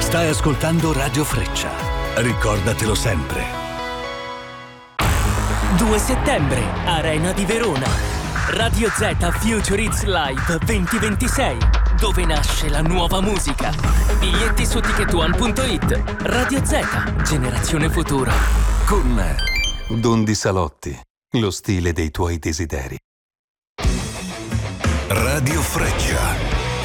Stai ascoltando Radio Freccia. Ricordatelo sempre. 2 settembre, Arena di Verona. Radio Z Future Hits Live 2026, dove nasce la nuova musica. Biglietti su ticketone.it. Radio Z, generazione futuro. Con Dondi Salotti, lo stile dei tuoi desideri. Radio Freccia.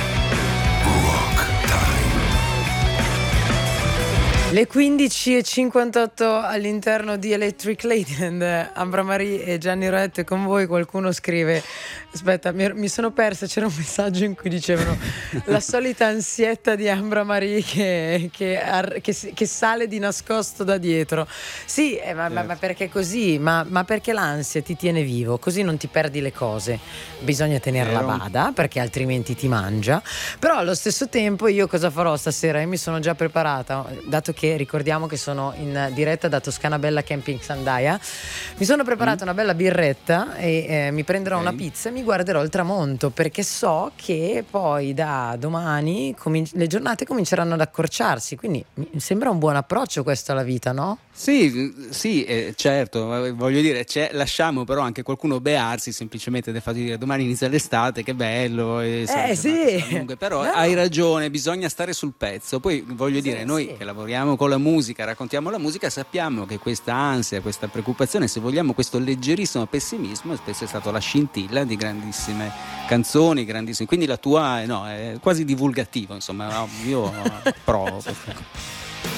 Le 15:58 all'interno di Electric Lady and Ambra Marie e Gianni Roetto con voi. Qualcuno scrive, aspetta, mi sono persa, c'era un messaggio in cui dicevano la solita ansietta di Ambra Marie che sale di nascosto da dietro. Sì, ma perché così? Ma perché l'ansia ti tiene vivo, così non ti perdi le cose. Bisogna tenerla a bada perché altrimenti ti mangia. Però allo stesso tempo io cosa farò stasera? Io mi sono già preparata, dato che ricordiamo che sono in diretta da Toscana Bella Camping Sandaia. Mi sono preparata una bella birretta e mi prenderò una pizza e mi guarderò il tramonto, perché so che poi da domani le giornate cominceranno ad accorciarsi, quindi mi sembra un buon approccio questo alla vita, no? Sì, certo, voglio dire, lasciamo però anche qualcuno bearsi semplicemente del fatto di dire domani inizia l'estate, che bello, sì. Però no. Hai ragione, bisogna stare sul pezzo. Poi voglio dire, noi che lavoriamo con la musica, raccontiamo la musica, sappiamo che questa ansia, questa preoccupazione, se vogliamo questo leggerissimo pessimismo, spesso è stato la scintilla di grandissime canzoni, grandissime. Quindi la tua è quasi divulgativo, insomma, io provo.